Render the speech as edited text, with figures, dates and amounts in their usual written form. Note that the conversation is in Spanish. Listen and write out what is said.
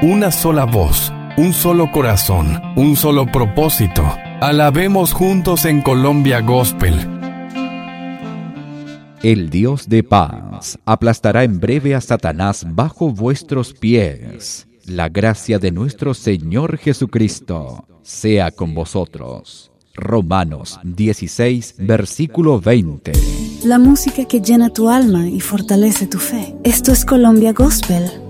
una sola voz, un solo corazón, un solo propósito. Alabemos juntos en Colombia Gospel. El Dios de paz aplastará en breve a Satanás bajo vuestros pies. La gracia de nuestro Señor Jesucristo sea con vosotros. Romanos 16, versículo 20. La música que llena tu alma y fortalece tu fe. Esto es Colombia Gospel